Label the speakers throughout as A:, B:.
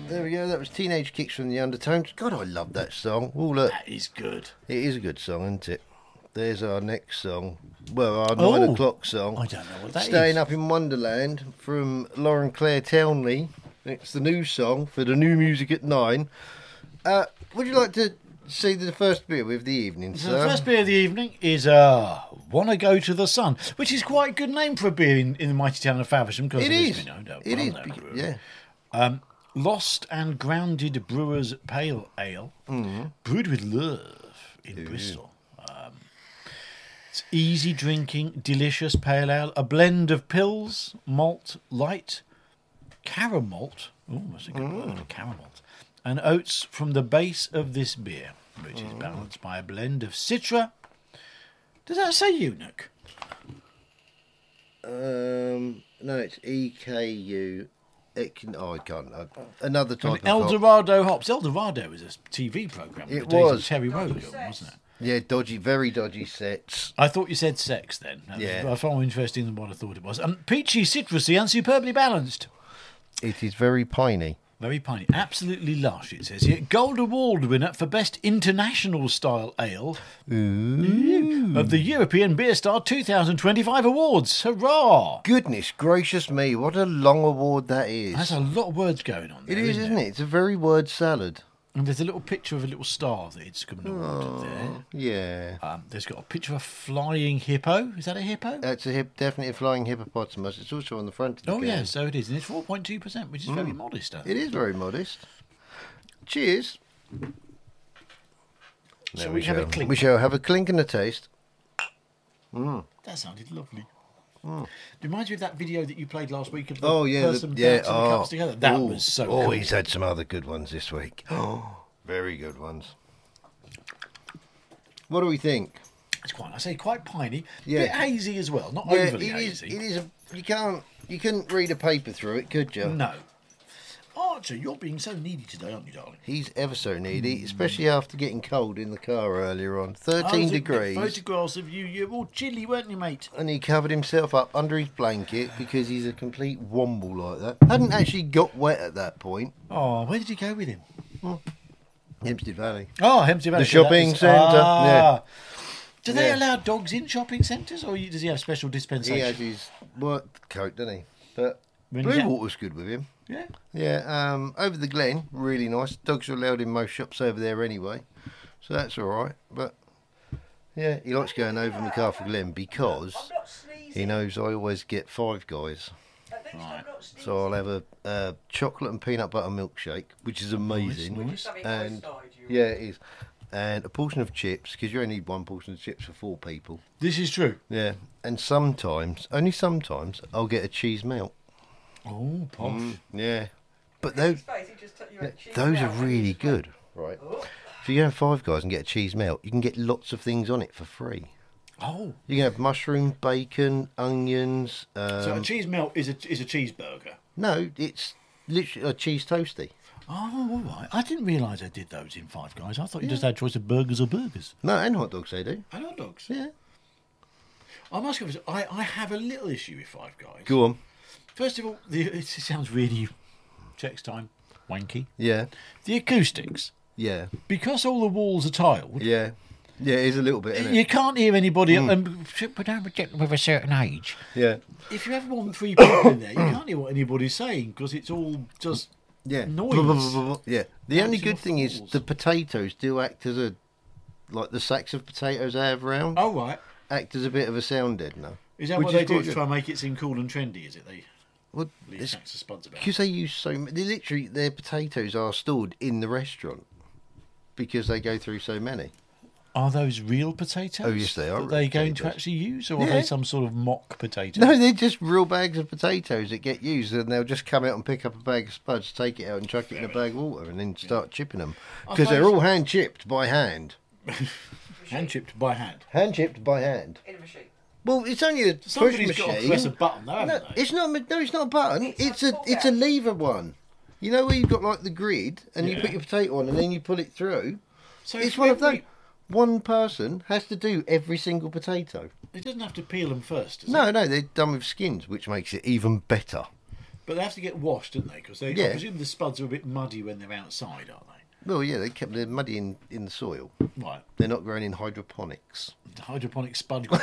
A: There we go. That was Teenage Kicks from the Undertones. God, I love that song. Oh, look.
B: That is good.
A: It is a good song, isn't it? There's our next song. Well, our 9 o'clock song.
B: I don't know what that
A: Staying
B: is.
A: Up in Wonderland from Lauren Claire Townley. It's the new song for the new music at 9. Would you like to see the first bit of the evening,
B: So
A: sir?
B: the first beer of the evening is Wanna Go to the Sun, which is quite a good name for a beer in the mighty town of Faversham. Because
A: It is.
B: It is.
A: Yeah.
B: Lost and Grounded Brewers Pale Ale, brewed with love in Bristol. It's easy drinking, delicious pale ale, a blend of pills, malt, light, caramel. Oh, that's a good word, caramel. And oats from the base of this beer, which is balanced by a blend of Citra. Does that say eunuch?
A: No, it's EKU. I can't. Another type of
B: El
A: hop.
B: Dorado hops. El Dorado was a TV program.
A: It
B: the days of
A: was.
B: Terry Wogan, wasn't it?
A: Yeah, very dodgy sets.
B: I thought you said sex then.
A: Yeah.
B: I far more interesting than what I thought it was. Peachy, citrusy, and superbly balanced.
A: It is very piney.
B: Very piney. Absolutely lush, it says here. Gold Award winner for Best International Style Ale of the European Beer Star 2025 Awards. Hurrah!
A: Goodness gracious me, what a long award that is.
B: There's a lot of words going on there,
A: It is, isn't it? It's a very word salad.
B: And there's a little picture of a little star that it's given an award there.
A: Yeah.
B: There's got a picture of a flying hippo. Is that a hippo?
A: That's definitely a flying hippopotamus. It's also on the front of the
B: Oh,
A: can.
B: yeah, so it is. And it's 4.2%, which is very modest. I think.
A: It is very modest. Cheers.
B: Shall we have a clink?
A: We shall have a clink and a taste.
B: That sounded lovely. It reminds me of that video that you played last week of the
A: Oh, yeah.
B: person bouncing the cups together. That was so cool.
A: Oh, he's had some other good ones this week. Oh, very good ones. What do we think?
B: It's quite piney.
A: Yeah.
B: Bit hazy as well, not
A: Yeah,
B: overly
A: it is.
B: hazy.
A: It is. You couldn't read a paper through it, could you?
B: No. Archer, you're being so needy today, aren't you, darling?
A: He's ever so needy, especially after getting cold in the car earlier on. 13
B: I was looking at
A: degrees.
B: Photographs of you. You're all chilly, weren't you, mate?
A: And he covered himself up under his blanket because he's a complete womble like that. Hadn't actually got wet at that point.
B: Oh, where did you go with him?
A: Hampstead Valley.
B: Oh, Hampstead Valley.
A: The shopping centre, yeah.
B: Do they
A: Yeah.
B: allow dogs in shopping centres, or does he have special dispensation?
A: He has his work coat, doesn't he? But
B: When
A: Blue
B: he's out-
A: Water's good with him.
B: Yeah.
A: Yeah, over the Glen, really nice. Dogs are allowed in most shops over there anyway, so that's all right. But yeah, he likes going over MacArthur Glen because he knows I always get Five Guys.
B: Right.
A: So I'll have a chocolate and peanut butter milkshake, which is amazing.
B: Nice.
A: And yeah, it is. And a portion of chips, because you only need one portion of chips for 4 people.
B: This is true.
A: Yeah, and sometimes, only sometimes, I'll get a cheese melt.
B: Oh, posh.
A: Yeah, but those are really good. Right. If you go to Five Guys and get a cheese melt, you can get lots of things on it for free.
B: Oh.
A: You can have mushroom, bacon, onions.
B: So a cheese melt is a cheeseburger.
A: No, it's literally a cheese toasty.
B: Oh, all right. I didn't realise they did those in Five Guys. I thought you just had a choice of burgers or burgers.
A: No, and hot dogs they do.
B: And hot dogs.
A: Yeah.
B: I must confess, I have a little issue with Five Guys.
A: Go on.
B: First of all, it sounds really checks time wanky.
A: Yeah.
B: The acoustics,
A: Yeah.
B: because all the walls are tiled.
A: Yeah. Yeah, it is a little bit, isn't
B: You
A: it?
B: can't hear anybody, and with a certain age.
A: Yeah.
B: If you have more than 3 people in there, you can't hear what anybody's saying because it's all just
A: Yeah.
B: noise.
A: Blah, blah, blah, blah, blah. Yeah. The only
B: Bouncing
A: good
B: off
A: thing
B: the
A: is
B: walls.
A: the potatoes do act as like the sacks of potatoes I have around,
B: Oh, right.
A: act as a bit of a sound deadener.
B: Is that
A: Which
B: what
A: is
B: they do
A: quite
B: to
A: good.
B: try and make it seem cool and trendy, is it? They
A: Well,
B: leave
A: it's
B: sacks of spuds about.
A: because they use so many. They literally, their potatoes are stored in the restaurant because they go through so many.
B: Are those real potatoes?
A: Oh, yes, they are
B: That they're
A: real
B: going to
A: potatoes.
B: actually use, or are
A: Yeah.
B: they some sort of mock potato?
A: No, they're just real bags of potatoes that get used, and they'll just come out and pick up a bag of spuds, take it out and chuck it in a bag of water, and then start chipping them because they're
B: suppose-
A: all hand chipped by hand.
B: Hand chipped by hand.
A: Hand chipped by hand.
C: In a machine.
A: Well, it's only a push
B: Somebody's got to
A: machine.
B: press a button, though,
A: No,
B: haven't they?
A: it's not. No, it's not a button.
C: It's
A: It's a lever one. You know where you've got like the grid, and you
B: Yeah.
A: put your potato on, and then you pull it through.
B: So
A: It's
B: if
A: one of
B: every-
A: those. One person has to do every single potato.
B: It doesn't have to peel them first, does it?
A: No, they're done with skins, which makes it even better.
B: But they have to get washed, don't they? Because I presume the spuds are a bit muddy when they're outside, aren't they?
A: Well, yeah, they're muddy in the soil.
B: Right.
A: They're not grown in hydroponics.
B: The hydroponic spud growing.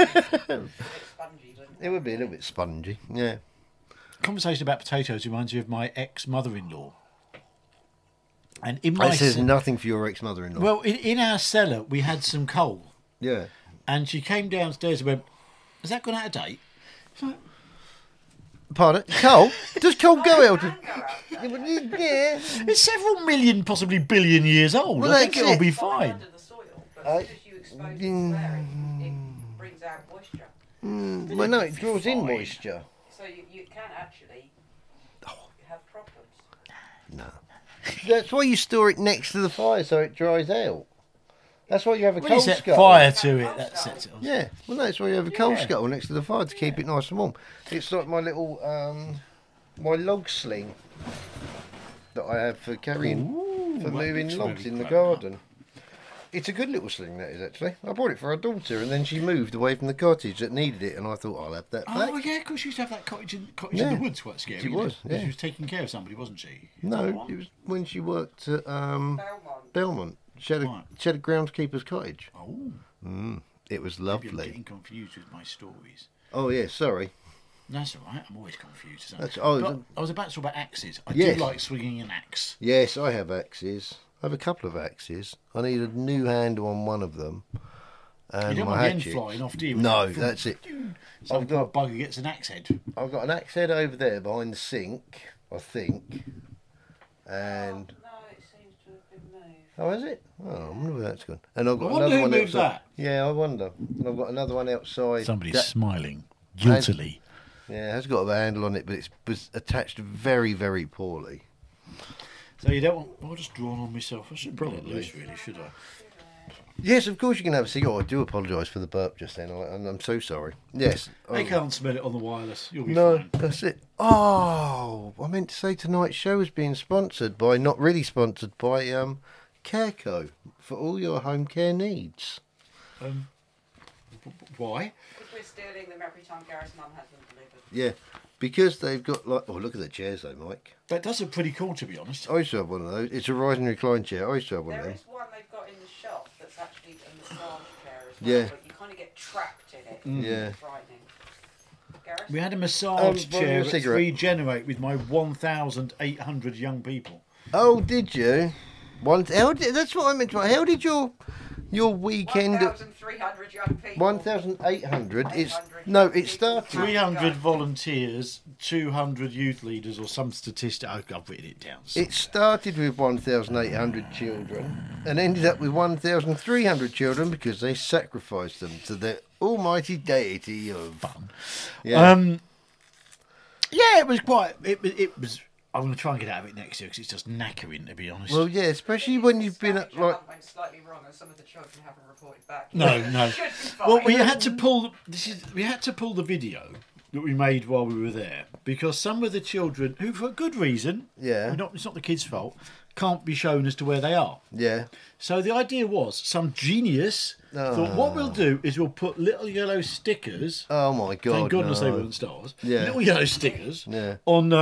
A: It would be a little bit spongy, yeah.
B: Conversation about potatoes reminds me of my ex-mother-in-law. And in my
A: It says nothing for your ex-mother-in-law.
B: Well, in our cellar, we had some coal.
A: Yeah.
B: And she came downstairs and went, "Has that gone out of date?" So,
A: pardon? Coal? Does coal go out? Yeah.
B: it's several million, possibly billion years old.
A: Well,
B: I think
A: that's
B: it'll
A: it.
B: be fine.
C: Under the soil, but as soon as you expose it to air, it brings out moisture.
A: Well, no, it draws in moisture.
C: So you can actually have problems.
A: No. That's why you store it next to the fire so it dries out. That's why you have a
B: When
A: coal
B: you set
A: scuttle.
B: fire to it, that sets it on.
A: Yeah, well, that's why you have a coal scuttle next to the fire to keep it nice and warm. It's like my little my log sling that I have for carrying, for
B: that
A: moving
B: looks
A: logs
B: really
A: in the
B: clever.
A: garden. It's a good little sling, that is, actually. I bought it for our daughter, and then she moved away from the cottage that needed it, and I thought, I'll have that back.
B: Oh, yeah, of course, she used to have that cottage in
A: Yeah.
B: the woods, quite scary.
A: She
B: wasn't
A: was,
B: it? 'Cause
A: yeah.
B: She was taking care of somebody, wasn't she?
A: No, it was when she worked at
C: Belmont.
A: Belmont. She had
B: Right.
A: a groundskeeper's cottage.
B: Oh,
A: It was
B: maybe I'm
A: lovely.
B: getting confused with my stories.
A: Oh, yeah, sorry.
B: That's all right, I'm always confused.
A: That's-
B: But I was about to talk about axes. I
A: Yes.
B: do like swinging an axe.
A: Yes, I have axes. I have a couple of axes. I need a new handle on one of them. And
B: You don't
A: my
B: want the end
A: hatchet.
B: flying off, do you?
A: No, that's it.
B: Some
A: I've got-
B: bugger gets an axe head.
A: I've got an axe head over there behind the sink, I think. And
C: No, it seems to have been moved.
A: oh, is it? Oh, I wonder where that's gone. And I've got
B: I wonder
A: another
B: who
A: one
B: moved
A: outside.
B: that.
A: Yeah, I wonder. And I've got another one outside.
B: Somebody's
A: that-
B: smiling guiltily.
A: yeah, it has got a handle on it, but it was attached very, very poorly.
B: So you don't want... I'll just draw on myself. I should probably
A: Probably.
B: loose, really, should I?
A: Yes, of course you can have a cigar. I do apologise for the burp just then. I'm so sorry. Yes.
B: They can't smell it on the wireless. You'll be
A: No,
B: fine.
A: that's it. Oh, I meant to say tonight's show is being sponsored by, not really sponsored by, Careco for all your home care needs.
B: Why?
C: Because we're stealing them every time Gareth's mum has them delivered.
A: Yeah, because they've got like, oh, look at the chairs though, Mike.
B: That does look pretty cool, to be honest.
A: I used to have one of those. It's a rise and recline chair. I used to have one of
C: There
A: them.
C: is one they've got in the shop that's actually a massage chair as well,
A: Yeah.
C: but you kind of get trapped in it.
A: Yeah.
C: It's frightening. Gareth?
B: We had a massage
A: roll
B: chair
A: your
B: at
A: cigarette.
B: Regenerate with my 1,800 young people.
A: Oh, did you? That's what I meant to. How did your weekend?
C: 1,300 young people.
A: 1,800. It started.
B: 300 volunteers, 200 youth leaders, or some statistic. I've written it down.
A: It started with 1,800 children and ended up with 1,300 children because they sacrificed them to the almighty deity of
B: Fun.
A: Yeah.
B: Yeah, it was quite. It was. I'm going to try and get out of it next year because it's just knackering, to be honest.
A: Well, yeah, especially when you've been at
C: Scavenger
A: like.
C: hunt went slightly wrong, and some of the children haven't reported back.
B: No, no.
C: Should be fine.
B: Well, we had to pull. We had to pull the video that we made while we were there because some of the children, who for good reason,
A: Yeah.
B: it's not the kids' fault, can't be shown as to where they are.
A: Yeah.
B: So the idea was some genius thought, what we'll do is we'll put little yellow stickers.
A: Oh my God.
B: Thank goodness
A: no.
B: they weren't stars.
A: Yeah.
B: Little yellow stickers
A: Yeah.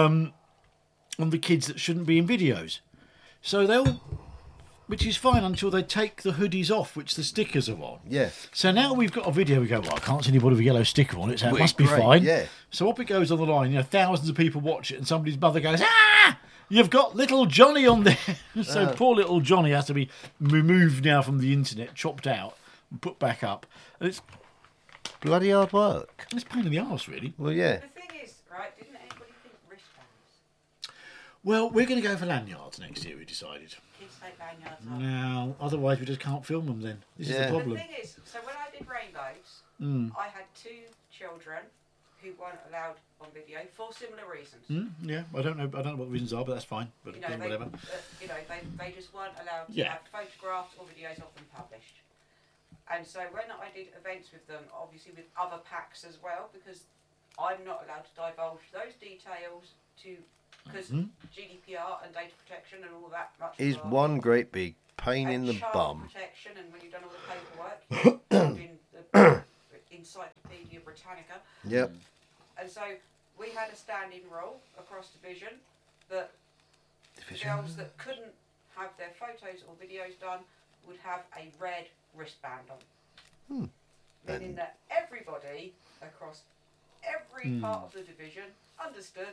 B: on the kids that shouldn't be in videos. So they'll, which is fine until they take the hoodies off, which the stickers are on.
A: Yeah.
B: So now we've got a video. We go, well, I can't see anybody with a yellow sticker on it, so it
A: Well,
B: must be
A: great,
B: fine.
A: yeah.
B: So up it goes on the line. Thousands of people watch it, and somebody's mother goes, "Ah, you've got little Johnny on there." So poor little Johnny has to be removed now from the internet, chopped out, and put back up. And it's
A: Bloody hard work.
B: a pain in the arse, really.
A: Well, yeah.
C: The thing is, right, didn't anybody think wristbands?
B: Well, we're going to go for lanyards next year. We decided.
C: Kids take lanyards off.
B: Now, otherwise we just can't film them. Then this is
A: Yeah.
B: the
C: The
B: problem.
C: thing is, so when I did Rainbows, I had 2 children who weren't allowed on video for similar reasons.
B: Yeah, I don't know what the reasons are, but that's fine. But
C: You know,
B: then
C: they,
B: whatever.
C: they just weren't allowed to
B: Yeah.
C: have photographs or videos of them published. And so when I did events with them, obviously with other packs as well, because I'm not allowed to divulge those details to, because GDPR and data protection and all that much
A: Is
C: more.
A: one great big pain
C: And
A: in the
C: child
A: bum.
C: protection, and when you've done all the paperwork, you've in the Encyclopedia Britannica.
A: Yep.
C: And so we had a standing rule across division that the girls that couldn't have their photos or videos done would have a red wristband on. Meaning that everybody across every part of the division understood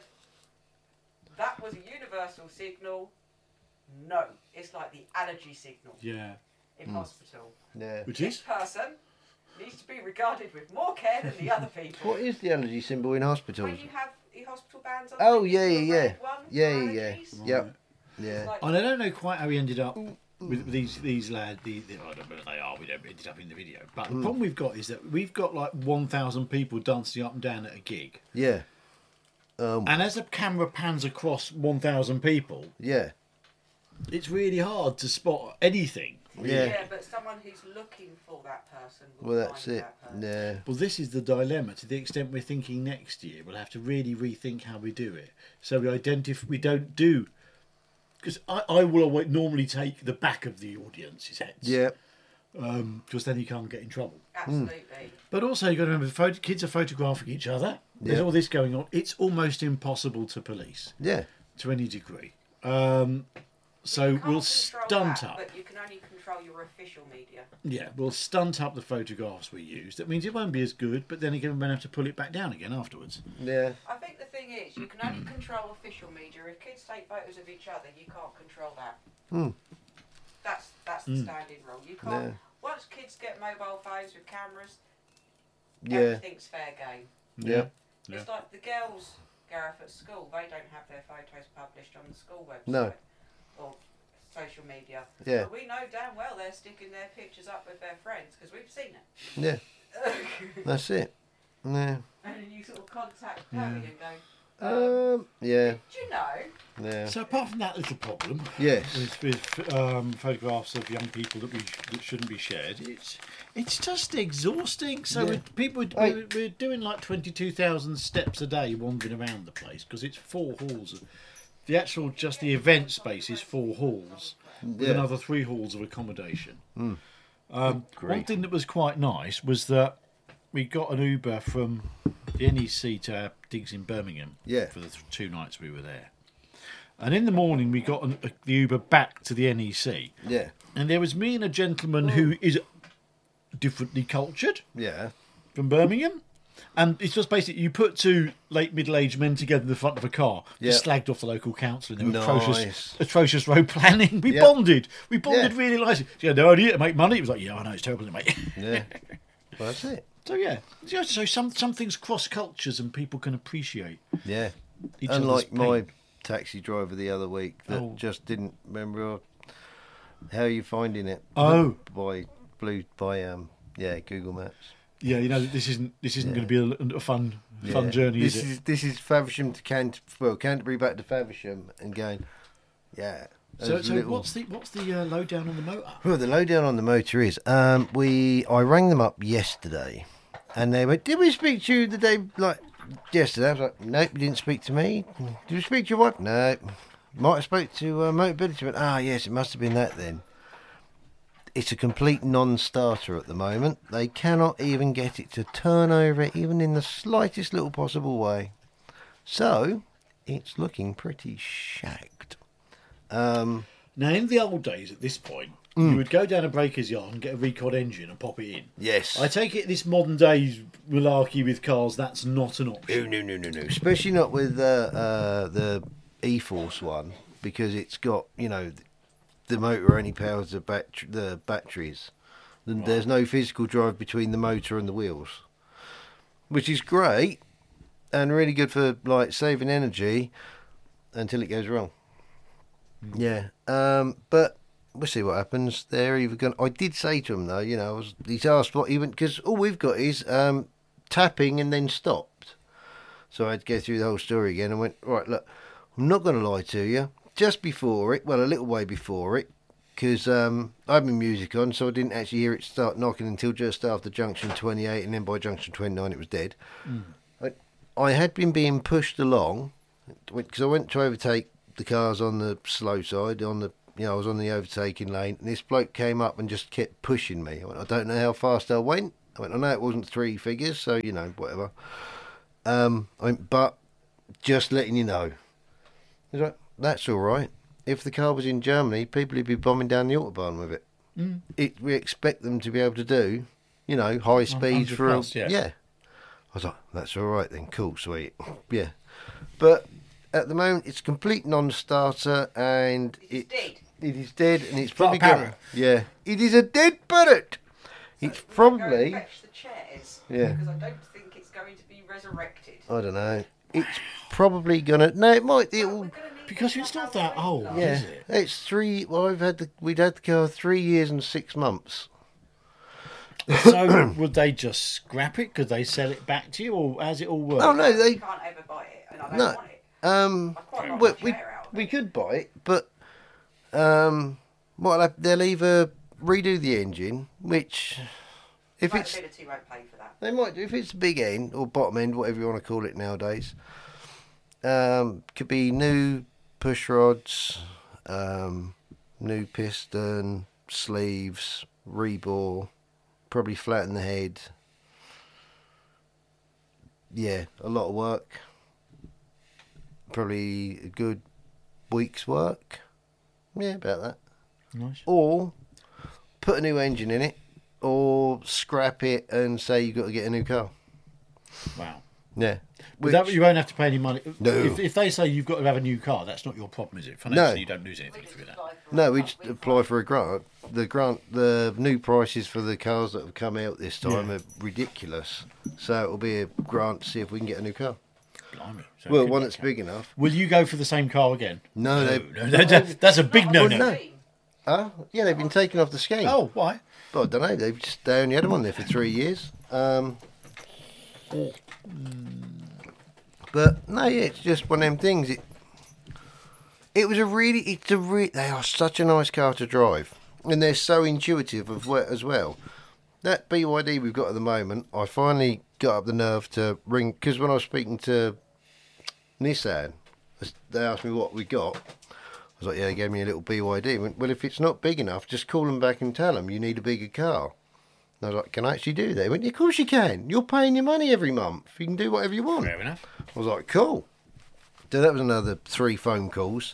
C: that was a universal signal. No, it's like the allergy signal in hospital.
A: Yeah.
B: Which
C: This
B: is?
C: person needs to be regarded with more care than the other people.
A: What is the allergy symbol in hospitals?
C: When you have the hospital bands on,
A: Oh,
C: the
A: yeah.
C: red one for
A: Yeah.
C: allergies,
A: Yep.
C: it's
A: Yeah.
C: like-
B: And I don't know quite how we ended up with these lads. I don't know who they are. We don't ended up in the video. But the problem we've got is that we've got like 1,000 people dancing up and down at a gig.
A: Yeah.
B: And as the camera pans across 1,000 people,
A: Yeah.
B: it's really hard to spot anything.
A: Yeah.
C: Yeah, but someone who's looking for that person will
A: Well, that's
C: find
A: it.
C: that person.
A: Yeah.
B: Well, this is the dilemma. To the extent we're thinking next year, we'll have to really rethink how we do it. So we don't do, because I will always normally take the back of the audience's heads.
A: Yeah.
B: Because then you can't get in trouble.
C: Absolutely.
B: But also you've got to remember, kids are photographing each other. There's
A: Yeah.
B: all this going on. It's almost impossible to police
A: Yeah.
B: to any degree. So
C: You can't
B: we'll
C: control
B: stunt
C: that,
B: up.
C: But you can only control your official media.
B: Yeah, we'll stunt up the photographs we use. That means it won't be as good, but then again, we're going to have to pull it back down again afterwards.
A: Yeah.
C: I think the thing is, you can only control official media. If kids take photos of each other, you can't control that. That's the standing rule. You can't.
A: Yeah.
C: Once kids get mobile phones with cameras,
A: Yeah.
C: everything's fair game.
A: Yeah.
B: Yeah.
C: It's like the girls, Gareth, at school. They don't have their photos published on the school website
A: No.
C: or social media.
A: Yeah.
C: But we know damn well they're sticking their pictures up with their friends because we've seen it.
A: Yeah. That's it. Yeah.
C: And then you sort of contact Chloe and go,
A: Yeah.
C: "Did you know?"
A: Yeah.
B: So apart from that little problem
A: Yes.
B: with photographs of young people that shouldn't be shared, it's just exhausting. So
A: Yeah.
B: we're doing like 22,000 steps a day wandering around the place because it's 4 halls. The actual just the event space is 4 halls with
A: Yeah.
B: another 3 halls of accommodation. One
A: Great.
B: thing that was quite nice was that we got an Uber from the NEC to our digs in Birmingham for the 2 nights we were there. And in the morning, we got the Uber back to the NEC.
A: Yeah.
B: And there was me and a gentleman who is differently cultured
A: Yeah.
B: from Birmingham. And it's just basically, you put 2 late middle-aged men together in the front of a car, just slagged off the local council and their atrocious road planning. We bonded. We bonded really nicely. She had no idea to make money. It was like, yeah, I know, it's terrible, mate.
A: Yeah. Well, that's it.
B: So, yeah. So some things cross cultures and people can appreciate
A: Yeah.
B: each
A: Unlike
B: other's
A: my
B: pain.
A: taxi driver the other week that
B: Oh.
A: just didn't remember how are you finding it.
B: Oh.
A: by Google Maps.
B: Yeah, you know, this isn't going to be a fun journey,
A: This
B: is it?
A: This is Faversham to Canterbury back to Faversham and going. Yeah.
B: So what's the lowdown on the motor?
A: Well, the lowdown on the motor is I rang them up yesterday, and they went, "Did we speak to you the day yesterday?" I was like, "Nope, you didn't speak to me. Did you speak to your wife?" "No." "Might have spoke to Motability." Went, yes, it must have been that then. It's a complete non-starter at the moment. They cannot even get it to turn over, even in the slightest little possible way. So it's looking pretty shagged.
B: Now, in the old days, at this point, you would go down a breaker's yard and get a recod engine and pop it in.
A: Yes.
B: I take it this modern day malarkey with cars, that's not an option.
A: No. Especially not with the E-Force one, because it's got, the motor only powers the batteries. And there's no physical drive between the motor and the wheels, which is great and really good for saving energy until it goes wrong. Yeah. But we'll see what happens. They're either going. I did say to him though, he's asked what even because all we've got is tapping and then stopped. So I had to go through the whole story again and went, right, look, I'm not going to lie to you. Just before it, a little way before it, because I had my music on, so I didn't actually hear it start knocking until just after junction 28, and then by junction 29 it was dead. I had been being pushed along, because I went to overtake the cars on the slow side, I was on the overtaking lane, and this bloke came up and just kept pushing me. I went, I don't know how fast I went. I know it wasn't 3 figures, so, whatever. But Just letting you know. He's like, that's all right. If the car was in Germany, people would be bombing down the autobahn with it. We expect them to be able to do, high speeds
B: 100
A: for
B: plus, yeah.
A: I was like, that's all right then, cool, sweet, yeah. But at the moment, it's a complete non-starter, and
C: It's dead.
A: It is dead, and it's
B: Not
A: probably
B: a parrot.
A: Yeah, it is a dead parrot. It's
C: Go
A: probably.
C: and fetch the chairs.
A: Yeah.
C: Because I don't think it's going to be resurrected.
A: I don't know. It's probably gonna. No, it might. It
C: Well,
A: will.
C: we're gonna need
B: Because
C: to
B: it's
C: have
B: not that
C: our
B: old.
C: regular.
A: Yeah,
B: Is it?
A: it's 3. Well, we'd had the car 3 years and 6 months.
B: So would they just scrap it? Could they sell it back to you, or how's it all work?
A: Oh no,
C: You
A: they.
C: can't ever buy it, and I don't
A: No.
C: want it.
A: Um,
C: I quite like
A: we,
C: the
A: we,
C: chair out.
A: we could buy it, but they'll either redo the engine, which if it's
C: Mobility won't pay for that.
A: they might do if it's big end or bottom end, whatever you want to call it nowadays. Could be new push rods, new piston, sleeves, rebore, probably flatten the head. Yeah, a lot of work. Probably a good week's work. Yeah, about that.
B: Nice.
A: Or put a new engine in it, or scrap it and say you've got to get a new car.
B: Wow.
A: Yeah.
B: But that, you won't have to pay any money.
A: No.
B: If they say you've got to have a new car, that's not your problem, is it? Financially, you don't lose anything through that.
A: No, we just apply for a grant. The new prices for the cars that have come out this time are ridiculous. So it'll be a grant to see if we can get a new car.
B: Blimey. So
A: Well,
B: could
A: one
B: be-
A: that's big enough.
B: Will you go for the same car again?
A: No,
B: No,
A: they.
B: that's a big no-no.
A: no. Yeah, they've been taken off the scheme.
B: Oh, why?
A: But I don't know. They only had them on there for 3 years. But no, yeah, it's just one of them things. They are such a nice car to drive, and they're so intuitive as well. That BYD we've got at the moment, I finally got up the nerve to ring, because when I was speaking to Nissan, they asked me what we got. I was like, yeah, they gave me a little BYD. I went, well, if it's not big enough, just call them back and tell them you need a bigger car. And I was like, can I actually do that? They went, yeah, of course you can. You're paying your money every month. You can do whatever you want.
B: Fair enough.
A: I was like, cool. So that was another 3 phone calls.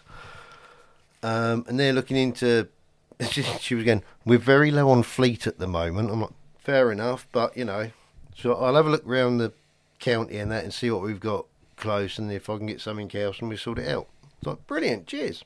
A: And they're looking into... She was going, we're very low on fleet at the moment. I'm like, fair enough, but, So I'll have a look around the county and that and see what we've got close, and if I can get something else and we'll sort it out. It's like, brilliant, cheers.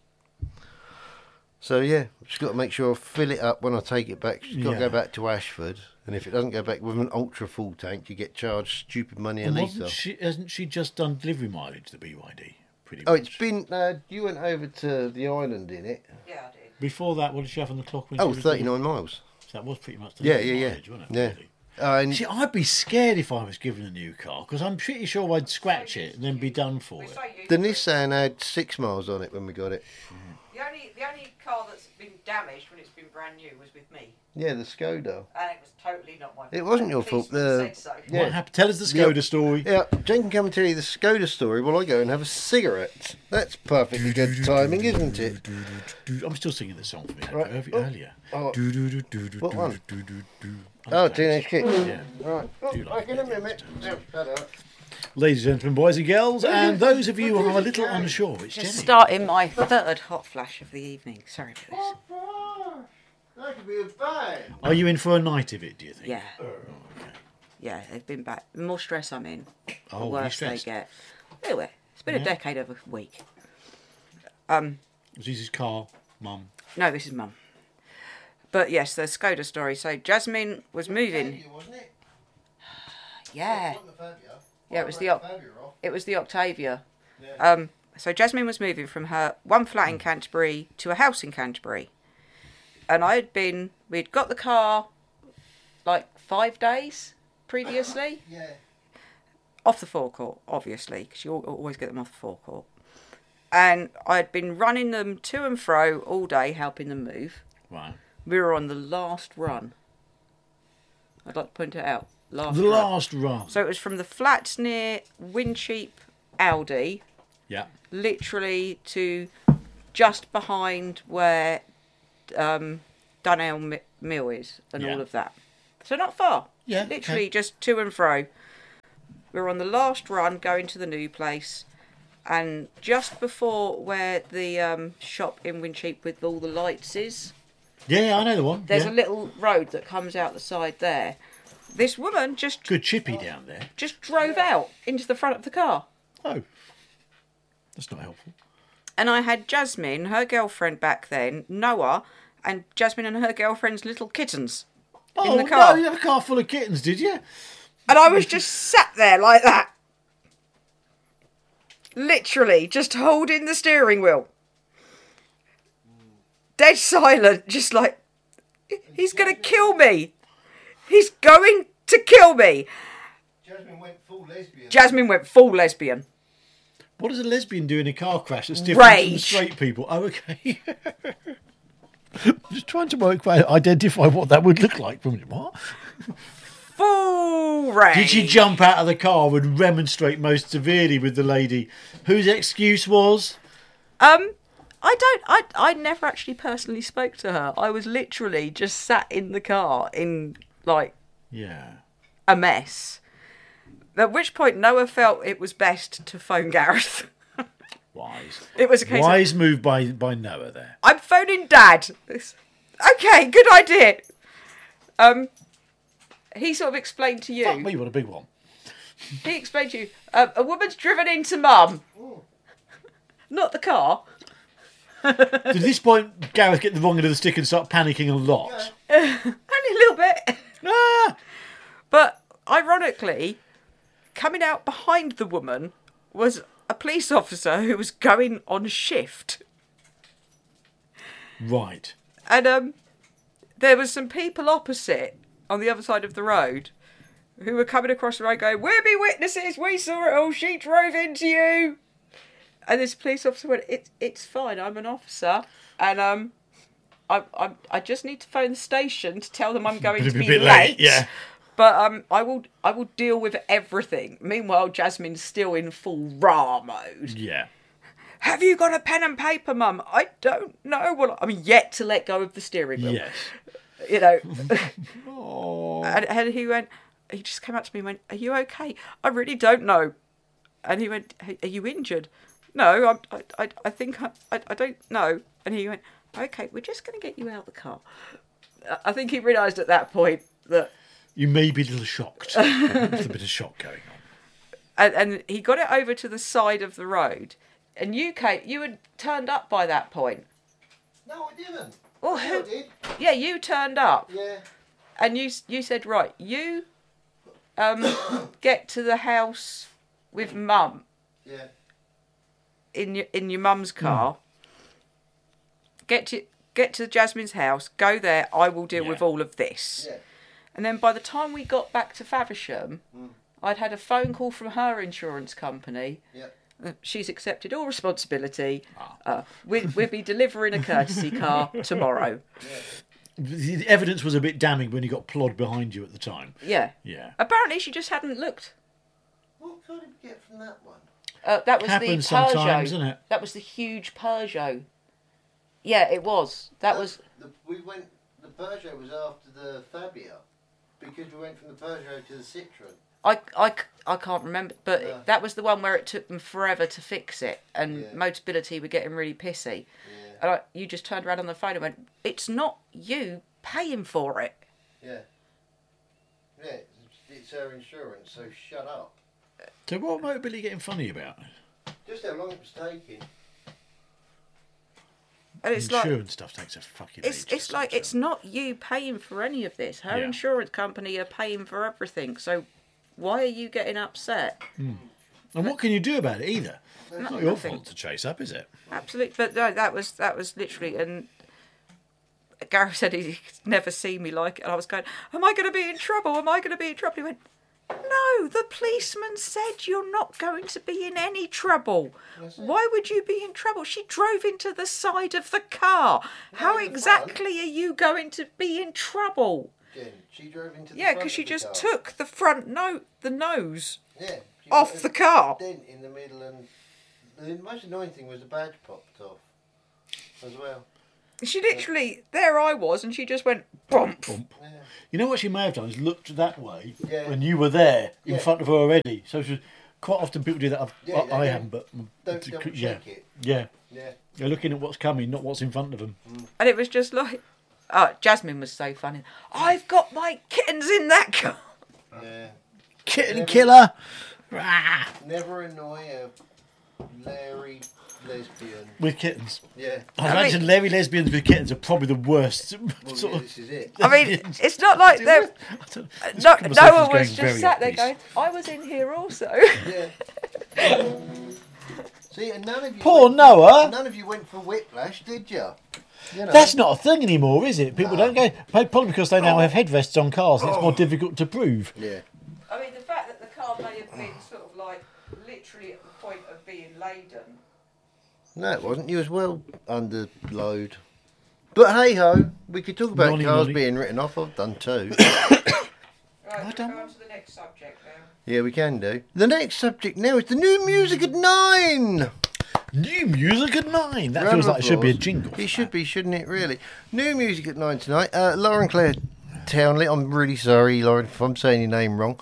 A: So, yeah, just got to make sure I fill it up when I take it back. It's got to go back to Ashford. And if it doesn't go back with an ultra full tank, you get charged stupid money a
B: And
A: litre.
B: hasn't she just done delivery mileage, the BYD? Pretty
A: Oh,
B: much.
A: it's been... you went over to the island in it.
C: Yeah, I did.
B: Before that, what did she have on the clock? When
A: Oh,
B: she was doing-
A: 39 miles.
B: So that was pretty much the
A: Yeah,
B: delivery
A: yeah,
B: mileage, wasn't it?
A: yeah.
B: Really?
A: And
B: See, I'd be scared if I was given a new car, because I'm pretty sure I'd scratch it and then be done for
C: We
B: it.
C: say you.
A: the Nissan had 6 miles on it when we got it.
C: The only car that's been damaged when it's been brand new was with me,
A: Yeah, the Skoda.
C: and it was totally not my fault.
A: It wasn't your fault,
C: Policeman said so.
A: Yeah.
B: What happened? Tell us the Skoda story.
A: Yeah, Jen can come and tell you the Skoda story while I go and have a cigarette. That's perfectly good timing, isn't it?
B: I'm still singing the song from
A: Right.
B: earlier.
A: Oh, what one? Oh,
B: Oh,
A: Teenage Kid.
B: Yeah.
A: Right. Oh,
B: Do like
A: back in a
B: Indiana
A: minute.
B: Jones.
A: Yeah, shut up.
B: Ladies and gentlemen, boys and girls, and those of you who are a little unsure, it's
C: Just
B: Jenny.
C: starting my third hot flash of the evening. Sorry about this.
A: That could be a bang.
B: Are you in for a night of it, do you think?
C: Yeah,
B: Oh, okay.
C: yeah, they've been back. The more stress I'm in, the
B: Oh, you
C: worse they
B: stressed?
C: get. Anyway, it's been
B: Yeah.
C: a decade of a week.
B: Was this his car, Mum?
C: No, this is Mum. But yes, the Skoda story. So Jasmine was moving.
A: Wasn't it?
C: Yeah,
A: Wasn't the Fabia?
C: yeah, it was the
A: Fabia off.
C: it was the Octavia.
A: Yeah.
C: So Jasmine was moving from her one flat in Canterbury to a house in Canterbury, and we'd got the car like 5 days previously
A: Yeah.
C: off the forecourt, obviously, because you always get them off the forecourt. And I'd been running them to and fro all day, helping them move.
B: Right.
C: We were on the last run. I'd like to point it out.
B: The
C: run.
B: last run.
C: So it was from the flats near Wincheap Aldi,
B: Yeah.
C: literally to just behind where Dunelm Mill is and
B: Yeah.
C: all of that. So not far.
B: Yeah,
C: Literally
B: okay.
C: just to and fro. We were on the last run going to the new place, and just before where the shop in Wincheap with all the lights is,
B: Yeah, I know the one.
C: there's
B: yeah.
C: a little road that comes out the side there. This woman just
B: Good chippy down there.
C: drove out into the front of the car.
B: Oh, that's not helpful.
C: And I had Jasmine, her girlfriend back then, Noah, and Jasmine and her girlfriend's little kittens in the car.
B: No, you had a car full of kittens, did you?
C: And I was just sat there like that. Literally, just holding the steering wheel. Dead silent, just like, he's going to kill me. He's going to kill me.
A: Jasmine went full lesbian.
C: Jasmine went full lesbian.
B: What does a lesbian do in a car crash that's different from
C: Rage.
B: straight people? Oh, okay. I'm just trying to identify what that would look like. From what?
C: Full rage.
B: Did she jump out of the car and remonstrate most severely with the lady whose excuse was?
C: I never actually personally spoke to her. I was literally just sat in the car in, like,
B: Yeah.
C: a mess. At which point Noah felt it was best to phone Gareth.
B: Wise.
C: It was a case of,
B: Wise move by Noah there.
C: I'm phoning Dad. Okay, good idea. He sort of explained to
B: Fuck
C: you.
B: me, what a big one.
C: He explained to you. A woman's driven into Mum. Not the car.
B: At this point, Gareth get the wrong end of the stick and start panicking a lot.
C: Only a little bit.
B: Ah!
C: But ironically, coming out behind the woman was a police officer who was going on shift.
B: Right.
C: And there was some people opposite on the other side of the road who were coming across the road going, "We'll be witnesses, we saw it all, she drove into you." And this police officer went, it's fine, I'm an officer. And I just need to phone the station to tell them I'm going to
B: It'll
C: be
B: be a bit
C: late.
B: late, yeah.
C: But I will deal with everything. Meanwhile, Jasmine's still in full rah mode.
B: Yeah.
C: Have you got a pen and paper, Mum? I don't know. Well, I'm yet to let go of the steering wheel.
B: Yes.
C: You know.
B: Oh.
C: And he just came up to me and went, "Are you okay? I really don't know." And he went, "Hey, are you injured?" "No, I think I don't know." And he went, "Okay, we're just going to get you out of the car." I think he realised at that point that...
B: You may be a little shocked. There's a bit of shock going on.
C: And he got it over to the side of the road. And you had turned up by that point.
A: No, I didn't.
C: Well,
A: I did.
C: Yeah, you turned up.
A: Yeah.
C: And you said, right, you get to the house with Mum
A: Yeah.
C: in your mum's car. Get to Jasmine's house, go there, I will deal with all of this.
A: Yeah.
C: And then by the time we got back to Faversham, I'd had a phone call from her insurance company.
A: Yeah.
C: She's accepted all responsibility. We'll be delivering a courtesy car tomorrow.
B: The evidence was a bit damning when you got plod behind you at the time.
C: Yeah.
B: Yeah.
C: Apparently she just hadn't looked.
A: What car did we get from that one?
C: That was
B: Happens
C: the Peugeot.
B: sometimes, isn't it?
C: That was the huge Peugeot. Yeah, it was. That was...
A: The Peugeot was after the Fabia, because we went from the Peugeot to the Citroen.
C: I can't remember, but
A: Yeah.
C: that was the one where it took them forever to fix it, and
A: Yeah.
C: Motability were getting really pissy.
A: Yeah.
C: And you just turned around on the phone and went, "It's not you paying for it."
A: Yeah. Yeah, it's her insurance, so shut up.
B: So what might Billy getting funny about?
A: Just how long it was taking.
C: And it's like,
B: Insurance stuff takes a fucking age.
C: it's like, it's not you paying for any of this. Her
B: Yeah.
C: insurance company are paying for everything. So why are you getting upset?
B: And what can you do about it either? It's not your
C: Nothing.
B: fault to chase up, is it?
C: Absolutely, but no, that was literally. And Gareth said he'd never seen me like it, and I was going, "Am I going to be in trouble? Am I going to be in trouble?" He went, "No, the policeman said you're not going to be in any trouble. Why would you be in trouble? She drove into the side of the car. How
A: in the
C: exactly are you going to be in trouble?"
A: Jen, she drove into the
C: Yeah,
A: front
C: because she
A: of the
C: just
A: car.
C: took the front the nose
A: Yeah, she
C: off
A: got
C: the
A: a
C: car.
A: dent in the middle, and the most annoying thing was the badge popped off as well.
C: She literally, there I was, and she just went bump.
A: Yeah.
B: You know what she may have done is looked that way
A: Yeah.
B: when you were there in
A: Yeah.
B: front of her already. So she was quite often people do that. I haven't, but
A: Don't check it.
B: Yeah.
A: Yeah.
B: They're looking at what's coming, not what's in front of them.
C: And it was just like, oh, Jasmine was so funny. I've got my kittens in that car.
A: Yeah.
B: Kitten killer! Rah!
A: Never annoy a Larry lesbian.
B: With kittens.
A: Yeah.
B: I imagine Larry lesbians with kittens are probably the worst.
A: Well,
B: sort
A: yeah,
B: of.
A: this is it.
C: I mean, it's not like they're... No one was just sat there going, I was in here also.
A: Yeah. See, and none of you.
B: Poor Noah.
A: None of you went for Whiplash, did you? You know.
B: That's not a thing anymore, is it? People don't go. Probably because they now have headrests on cars and it's more difficult to prove.
A: Yeah.
C: I mean, the fact that the car may have been sort of like literally at the point of being laden.
A: No, it wasn't. You was well under load. But hey ho, we could talk about cars being written off. I've done too.
C: Right, we'll go on to the next subject now.
A: Yeah, we can do. The next subject now is the new music at 9.
B: New music at 9. That
A: Round
B: feels
A: of
B: like it should be a
A: applause.
B: jingle.
A: It should be, shouldn't it, really? New music at 9 tonight. Lauren Claire Townley. I'm really sorry, Lauren, if I'm saying your name wrong.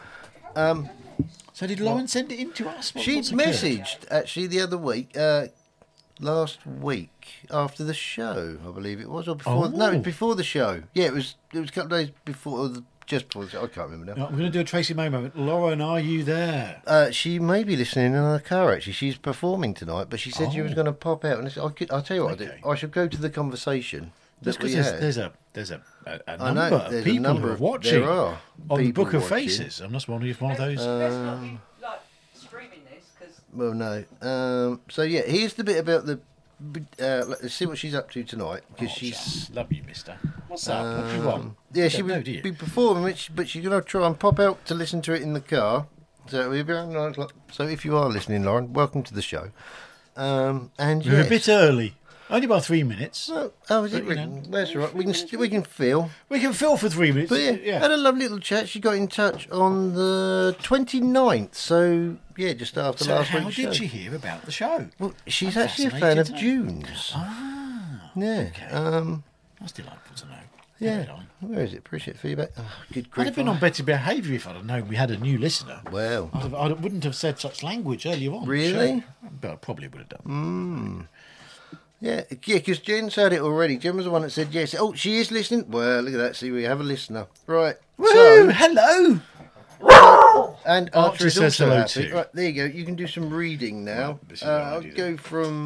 B: So did Lauren send it in to us?
A: She
B: What's occurred?
A: messaged, actually, the other week, last week, after the show, I believe it was, or before. No, it was before the show. Yeah, it was a couple of days before, or just before the show. I can't remember now.
B: Right, we're going to do a Tracy May moment. Lauren, are you there?
A: She may be listening in her car, actually. She's performing tonight, but she said she was going to pop out. And I'll tell you what
B: Okay.
A: I do. I shall go to the conversation
B: That's
A: that we
B: because
A: had.
B: there's a
A: I know,
B: number of
A: there's a
B: people
A: number
B: who are
A: of-
B: watching
A: there are
B: on the
A: people
B: Book of
A: watching.
B: Faces. I'm just wondering if one of those...
C: Let's not be like streaming this because
A: Well, no. So, yeah, here's the bit about the... let's see what she's up to tonight, because she's...
B: Love you, mister. What's up? What do you want?
A: Yeah,
B: You
A: she
B: don't know,
A: would
B: do you?
A: be performing, but she's going to try and pop out to listen to it in the car. So we'll be around 9 o'clock. So if you are listening, Lauren, welcome to the show. And
B: We're
A: yes.
B: a bit early. Only by 3 minutes.
A: Oh, is it?
B: But, you know.
A: That's all right. We can feel.
B: We can fill for 3 minutes.
A: But yeah, had a lovely little chat. She got in touch on the 29th. So yeah, just after
B: So
A: last
B: how
A: week's
B: did
A: show.
B: she hear about the show?
A: Well, she's
B: I'm
A: actually a fan
B: fascinated
A: of
B: to know.
A: June's.
B: Ah,
A: Yeah.
B: okay. That's delightful to know.
A: Yeah.
B: Carry on.
A: Where is it? Appreciate feedback. Oh, good
B: I'd
A: grief.
B: have been on better behaviour if I'd have known we had a new listener.
A: Well,
B: I wouldn't have said such language earlier on.
A: Really?
B: But I probably would have done.
A: yeah, because Jen's had it already. Jen was the one that said yes. Oh, she is listening. Well, look at that. See, we have a listener. Right.
B: Woo!
A: So,
B: Hello!
A: and
B: Archer
A: Archer is
B: says
A: also
B: hello
A: happy.
B: too.
A: Right, there you go. You can do some reading now.
B: Right, this is what I
A: I'll
B: do
A: go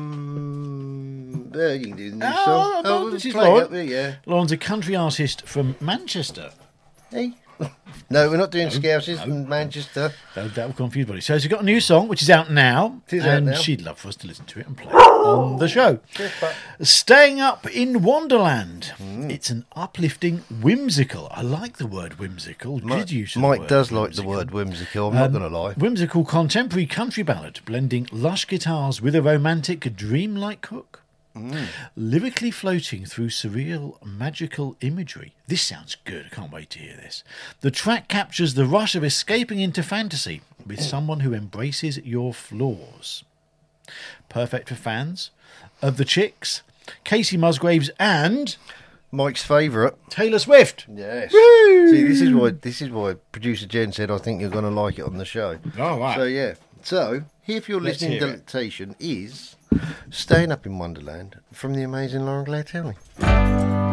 A: from there. You can do the new
B: Oh,
A: song.
B: no,
A: we'll
B: this is
A: play it
B: Lauren.
A: up there, yeah.
B: Lauren's a country artist from Manchester.
A: Hey. No, we're not doing Scouses in Manchester.
B: That will confuse everybody. So she's got a new song, which is out now.
A: It is out
B: and
A: now.
B: she'd love for us to listen to it and play it on the show.
A: Cheers, Pat.
B: Staying Up in Wonderland.
A: Mm.
B: It's an uplifting whimsical. I like the word whimsical. Did you?
A: Mike does like the word whimsical, I'm not going to lie.
B: Whimsical contemporary country ballad, blending lush guitars with a romantic, dreamlike hook. Lyrically floating through surreal, magical imagery. This sounds good. I can't wait to hear this. The track captures the rush of escaping into fantasy with someone who embraces your flaws. Perfect for fans of the Chicks, Casey Musgraves, and
A: Mike's favourite.
B: Taylor Swift.
A: Yes. See, this is why producer Jen said I think you're going to like it on the show.
B: Oh, right.
A: So yeah. So here for your
B: Let's
A: listening
B: hear it.
A: delectation is Staying Up in Wonderland from the amazing Lauren Claire Townley.